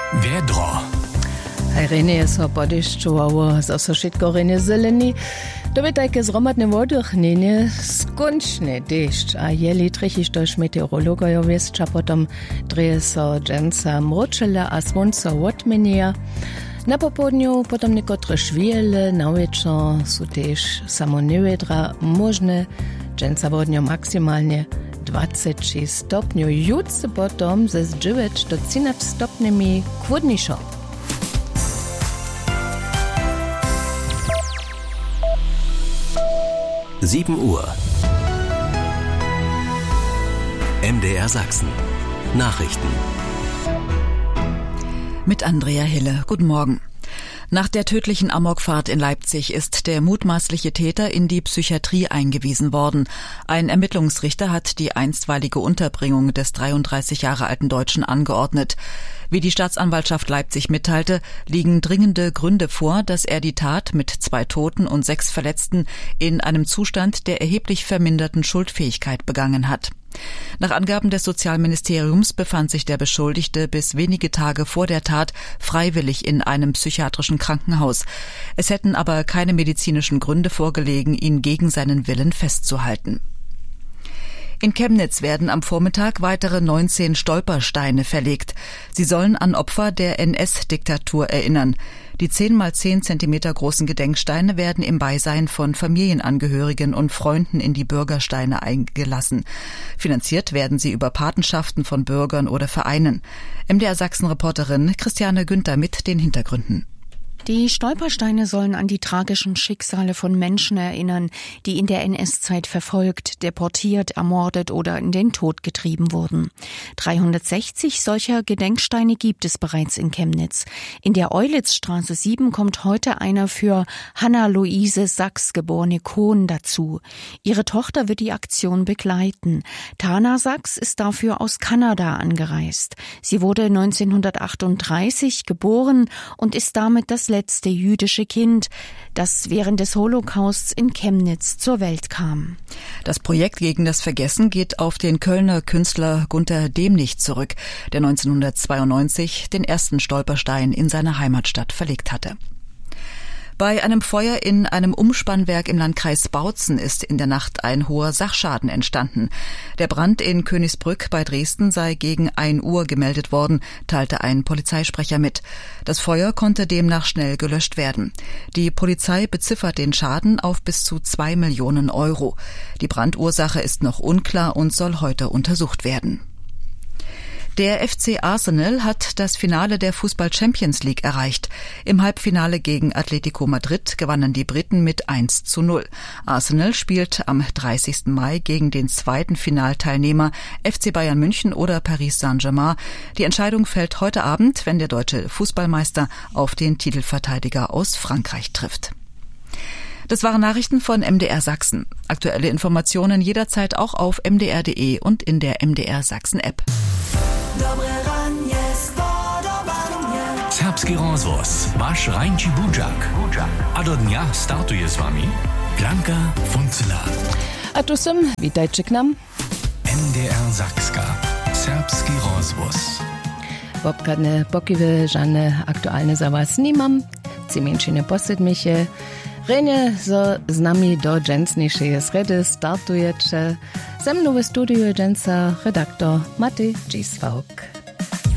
Vedro. Irene so podešťoval zase všetko Irene zelený. To by také zromadne vodochnenie, skončne dešť a jeli trichiš tož meteorologa jo viesča, potom dreje so dženca mročela a slunca odmenia. Na popodniu potom niekotre šviele, na večer sú tiež samo nevedra možné, dženca vodňo maximálne 26 stopňov, jutce potom ze 9 do 13 stopňami chłodniejszo. Uhr. MDR Sachsen. Nachrichten. Mit Andrea Hille. Guten Morgen. Nach der tödlichen Amokfahrt in Leipzig ist der mutmaßliche Täter in die Psychiatrie eingewiesen worden. Ein Ermittlungsrichter hat die einstweilige Unterbringung des 33 Jahre alten Deutschen angeordnet. Wie die Staatsanwaltschaft Leipzig mitteilte, liegen dringende Gründe vor, dass er die Tat mit 2 Toten und 6 Verletzten in einem Zustand der erheblich verminderten Schuldfähigkeit begangen hat. Nach Angaben des Sozialministeriums befand sich der Beschuldigte bis wenige Tage vor der Tat freiwillig in einem psychiatrischen Krankenhaus. Es hätten aber keine medizinischen Gründe vorgelegen, ihn gegen seinen Willen festzuhalten. In Chemnitz werden am Vormittag weitere 19 Stolpersteine verlegt. Sie sollen an Opfer der NS-Diktatur erinnern. Die 10 mal 10 Zentimeter großen Gedenksteine werden im Beisein von Familienangehörigen und Freunden in die Bürgersteine eingelassen. Finanziert werden sie über Patenschaften von Bürgern oder Vereinen. MDR Sachsen-Reporterin Christiane Günther mit den Hintergründen. Die Stolpersteine sollen an die tragischen Schicksale von Menschen erinnern, die in der NS-Zeit verfolgt, deportiert, ermordet oder in den Tod getrieben wurden. 360 solcher Gedenksteine gibt es bereits in Chemnitz. In der Eulitz-Straße 7 kommt heute einer für Hanna-Luise Sachs geborene Kohn dazu. Ihre Tochter wird die Aktion begleiten. Tana Sachs ist dafür aus Kanada angereist. Sie wurde 1938 geboren und ist damit das letzte jüdische Kind, das während des Holocausts in Chemnitz zur Welt kam. Das Projekt gegen das Vergessen geht auf den Kölner Künstler Gunter Demnig zurück, der 1992 den ersten Stolperstein in seine Heimatstadt verlegt hatte. Bei einem Feuer in einem Umspannwerk im Landkreis Bautzen ist in der Nacht ein hoher Sachschaden entstanden. Der Brand in Königsbrück bei Dresden sei gegen 1 Uhr gemeldet worden, teilte ein Polizeisprecher mit. Das Feuer konnte demnach schnell gelöscht werden. Die Polizei beziffert den Schaden auf bis zu 2 Millionen Euro. Die Brandursache ist noch unklar und soll heute untersucht werden. Der FC Arsenal hat das Finale der Fußball-Champions League erreicht. Im Halbfinale gegen Atletico Madrid gewannen die Briten mit 1:0. Arsenal spielt am 30. Mai gegen den zweiten Finalteilnehmer FC Bayern München oder Paris Saint-Germain. Die Entscheidung fällt heute Abend, wenn der deutsche Fußballmeister auf den Titelverteidiger aus Frankreich trifft. Das waren Nachrichten von MDR Sachsen. Aktuelle Informationen jederzeit auch auf mdr.de und in der MDR Sachsen App. Serbski rozvoz, vaš Rajnči Budžak. A do dnia startuje s vami Blanka Funcela. A tu sem, witajcie k nam. MDR Sakska, serbski rozvoz. Bobkadne pokive, žane aktualne za vas nimam. Cimenčine posedmiche. Rene so z nami do džencnejšeje sredy startujete. Ze mnou v studiu je dženca redaktor Matej Gisvauk.